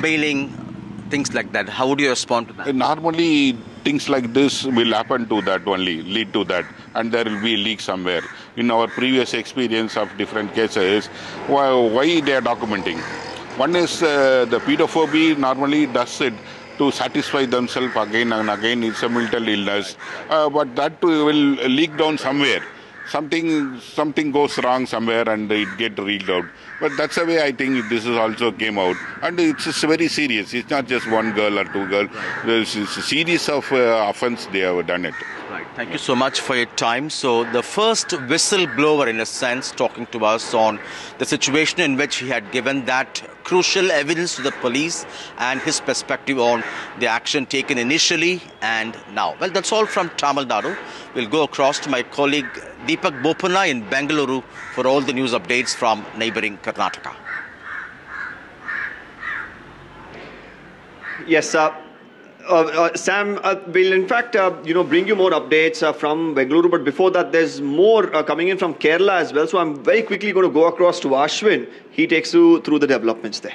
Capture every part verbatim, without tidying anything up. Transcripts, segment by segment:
bailing, things like that. How would you respond to that? Normally, things like this will happen to that only, lead to that, and there will be a leak somewhere. In our previous experience of different cases, why, why they are documenting? One is uh, the pedophobia normally does it to satisfy themselves again and again. It's a mental illness, uh, but that too will leak down somewhere. Something something goes wrong somewhere and it get reeled out. But that's the way I think this is also came out. And it's, it's very serious. It's not just one girl or two girls. There's a series of uh, offense they have done it. Right. Thank you so much for your time. So the first whistleblower, in a sense, talking to us on the situation in which he had given that crucial evidence to the police and his perspective on the action taken initially and now. Well, that's all from Tamil Nadu. We'll go across to my colleague Deepak Bopanna in Bengaluru for all the news updates from neighboring Karnataka. Yes, sir. Uh, uh, Sam, uh, will in fact, uh, you know, bring you more updates uh, from Bengaluru. But before that, there's more uh, coming in from Kerala as well. So I'm very quickly going to go across to Ashwin. He takes you through the developments there.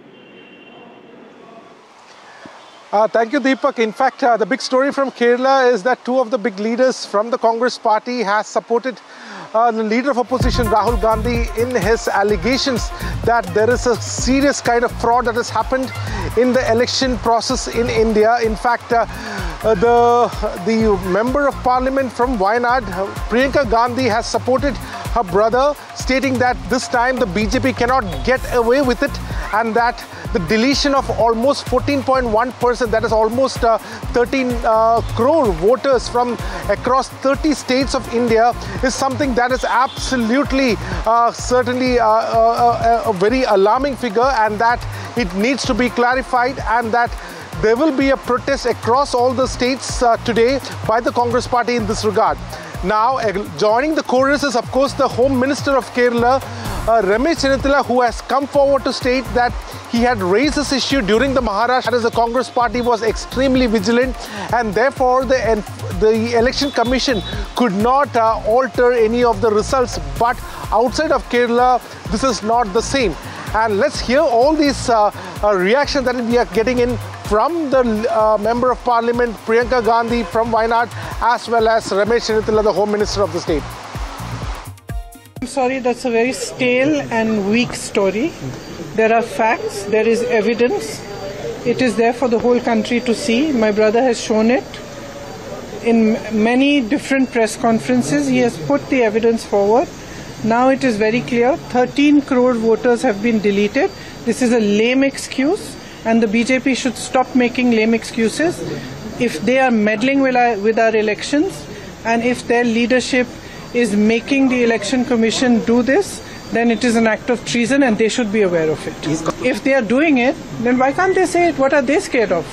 Uh, thank you, Deepak. In fact, uh, the big story from Kerala is that two of the big leaders from the Congress party has supported Uh, the leader of opposition, Rahul Gandhi, in his allegations that there is a serious kind of fraud that has happened in the election process in India. In fact, uh, uh, the, the member of parliament from Wayanad, Priyanka Gandhi, has supported her brother, stating that this time the B J P cannot get away with it, and that the deletion of almost fourteen point one percent, that is almost uh, thirteen uh, crore voters from across thirty states of India, is something that is absolutely uh, certainly uh, uh, a very alarming figure, and that it needs to be clarified, and that there will be a protest across all the states uh, today by the Congress party in this regard. Now, uh, joining the chorus is, of course, the Home Minister of Kerala, uh, Ramesh Chennithila, who has come forward to state that he had raised this issue during the Maharashtra, as the Congress party was extremely vigilant, and therefore the, the election commission could not uh, alter any of the results. But outside of Kerala, this is not the same. And let's hear all these uh, uh, reactions that we are getting in from the uh, Member of Parliament, Priyanka Gandhi from Wayanad, as well as Ramesh Chennithila, the Home Minister of the state. I'm sorry, that's a very stale and weak story. There are facts, there is evidence. It is there for the whole country to see. My brother has shown it in many different press conferences. He has put the evidence forward. Now it is very clear, thirteen crore voters have been deleted. This is a lame excuse, and the B J P should stop making lame excuses. If they are meddling with our, with our elections, and if their leadership is making the election commission do this, then it is an act of treason, and they should be aware of it. If they are doing it, then why can't they say it? What are they scared of?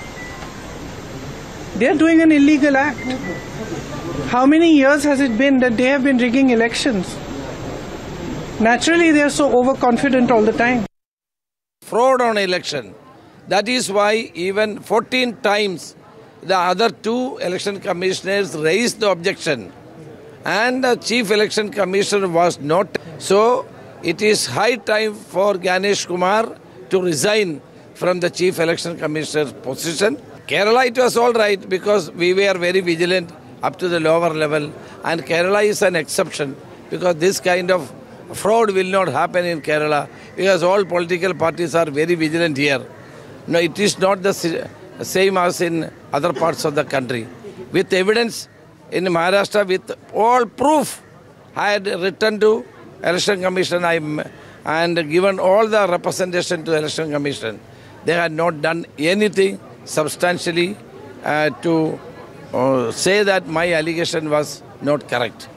They are doing an illegal act. How many years has it been that they have been rigging elections? Naturally, they are so overconfident all the time. Fraud on election. That is why even fourteen times the other two election commissioners raised the objection, and the chief election commissioner was not. So it is high time for Ganesh Kumar to resign from the chief election commissioner's position. Kerala, it was all right because we were very vigilant up to the lower level, and Kerala is an exception because this kind of fraud will not happen in Kerala because all political parties are very vigilant here. No, it is not the same as in other parts of the country. With evidence in Maharashtra, with all proof, I had written to Election Commission I'm, and given all the representation to Election Commission. They had not done anything substantially uh, to uh, say that my allegation was not correct.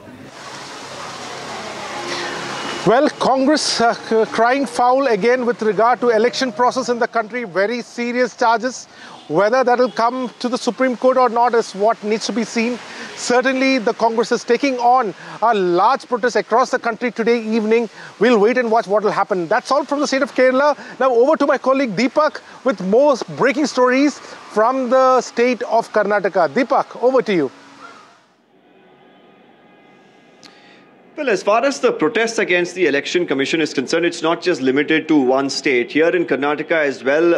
Well, Congress uh, crying foul again with regard to election process in the country. Very serious charges. Whether that will come to the Supreme Court or not is what needs to be seen. Certainly, the Congress is taking on a large protest across the country today evening. We'll wait and watch what will happen. That's all from the state of Kerala. Now over to my colleague Deepak with more breaking stories from the state of Karnataka. Deepak, over to you. Well, as far as the protests against the Election Commission is concerned, it's not just limited to one state. Here in Karnataka as well,